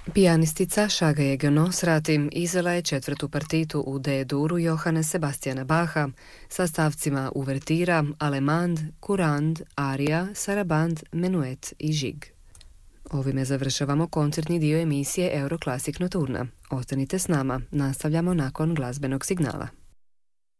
Pijanistica Shage Nosrati izvela je četvrtu partitu u D-duru Johana Sebastiana Bacha sa stavcima uvertira, alemand, kurand, arija, saraband, menuet i žig. Ovime završavamo koncertni dio emisije Euroclassic Nocturna. Ostanite s nama, nastavljamo nakon glazbenog signala.